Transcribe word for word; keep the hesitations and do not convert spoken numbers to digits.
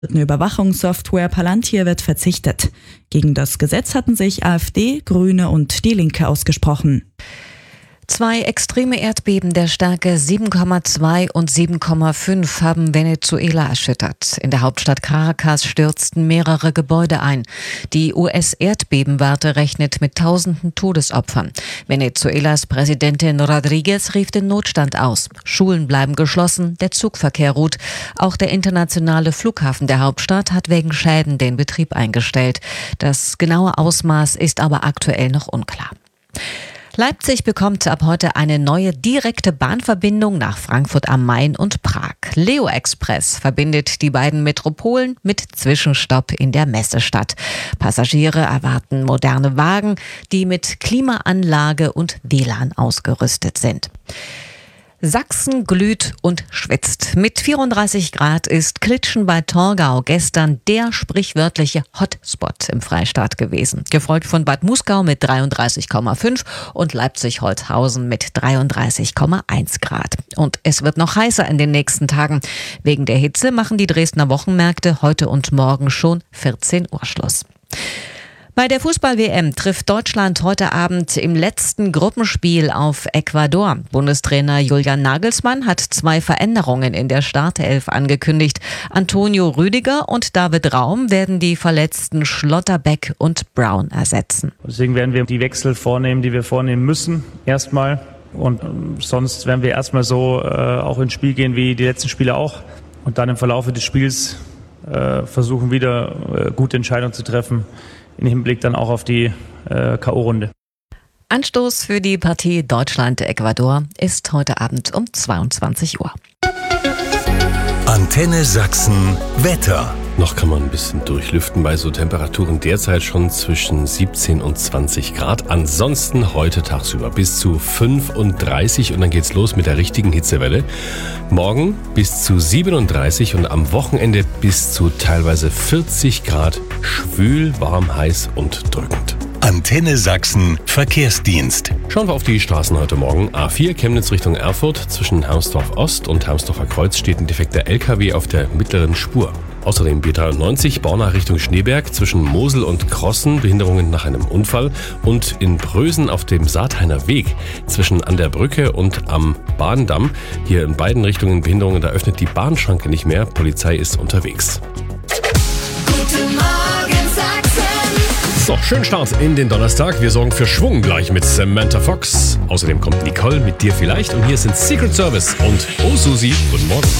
Eine Überwachungssoftware Palantir wird verzichtet. Gegen das Gesetz hatten sich AfD, Grüne und die Linke ausgesprochen. Zwei extreme Erdbeben der Stärke sieben Komma zwei und sieben Komma fünf haben Venezuela erschüttert. In der Hauptstadt Caracas stürzten mehrere Gebäude ein. Die U S-Erdbebenwarte rechnet mit tausenden Todesopfern. Venezuelas Präsidentin Rodríguez rief den Notstand aus. Schulen bleiben geschlossen, der Zugverkehr ruht. Auch der internationale Flughafen der Hauptstadt hat wegen Schäden den Betrieb eingestellt. Das genaue Ausmaß ist aber aktuell noch unklar. Leipzig bekommt ab heute eine neue direkte Bahnverbindung nach Frankfurt am Main und Prag. Leo Express verbindet die beiden Metropolen mit Zwischenstopp in der Messestadt. Passagiere erwarten moderne Wagen, die mit Klimaanlage und W L A N ausgerüstet sind. Sachsen glüht und schwitzt. Mit vierunddreißig Grad ist Klitschen bei Torgau gestern der sprichwörtliche Hotspot im Freistaat gewesen. Gefolgt von Bad Muskau mit dreiunddreißig Komma fünf und Leipzig-Holthausen mit dreiunddreißig Komma eins Grad. Und es wird noch heißer in den nächsten Tagen. Wegen der Hitze machen die Dresdner Wochenmärkte heute und morgen schon vierzehn Uhr Schluss. Bei der Fußball-W M trifft Deutschland heute Abend im letzten Gruppenspiel auf Ecuador. Bundestrainer Julian Nagelsmann hat zwei Veränderungen in der Startelf angekündigt. Antonio Rüdiger und David Raum werden die verletzten Schlotterbeck und Brown ersetzen. Deswegen werden wir die Wechsel vornehmen, die wir vornehmen müssen, erstmal. Und sonst werden wir erstmal so äh, auch ins Spiel gehen wie die letzten Spiele auch. Und dann im Verlauf des Spiels äh, versuchen wieder äh, gute Entscheidungen zu treffen. Im Hinblick dann auch auf die äh, K O-Runde. Anstoß für die Partie Deutschland-Ecuador ist heute Abend um zweiundzwanzig Uhr. Antenne Sachsen Wetter. Noch kann man ein bisschen durchlüften bei so Temperaturen derzeit schon zwischen siebzehn und zwanzig Grad. Ansonsten heute tagsüber bis zu fünfunddreißig und dann geht's los mit der richtigen Hitzewelle. Morgen bis zu siebenunddreißig und am Wochenende bis zu teilweise vierzig Grad. Schwül, warm, heiß und drückend. Antenne Sachsen Verkehrsdienst. Schauen wir auf die Straßen heute Morgen. A vier Chemnitz Richtung Erfurt. Zwischen Hermsdorf Ost und Hermsdorfer Kreuz steht ein defekter L K W auf der mittleren Spur. Außerdem B dreiundneunzig Borna Richtung Schneeberg zwischen Mosel und Krossen, Behinderungen nach einem Unfall. Und in Prösen auf dem Saathainer Weg zwischen an der Brücke und am Bahndamm. Hier in beiden Richtungen Behinderungen, da öffnet die Bahnschranke nicht mehr. Polizei ist unterwegs. Guten Morgen Sachsen. So, schönen Start in den Donnerstag. Wir sorgen für Schwung gleich mit Samantha Fox. Außerdem kommt Nicole mit dir vielleicht. Und hier sind Secret Service und Oh Susi. Guten Morgen.